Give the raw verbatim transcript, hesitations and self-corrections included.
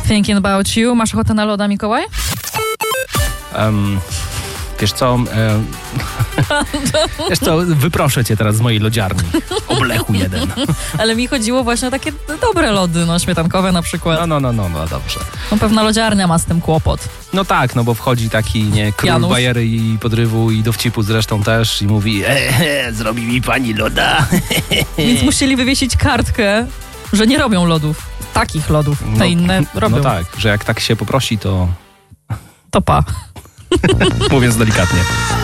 Thinking About You. Masz ochotę na loda, Mikołaj? Um, wiesz co, um, wiesz co, wyproszę cię teraz z mojej lodziarni. Oblechu jeden. Ale mi chodziło właśnie o takie dobre lody, no śmietankowe na przykład. No, no, no, no, no dobrze. No pewna lodziarnia ma z tym kłopot. No tak, no bo wchodzi taki, nie, król Janusz. bajery i podrywu i dowcipu zresztą też i mówi, e, zrobi mi pani loda. Więc musieli wywiesić kartkę, że nie robią lodów. Takich lodów. Te No, inne robią. No tak, że jak tak się poprosi, to To pa. mówiąc delikatnie.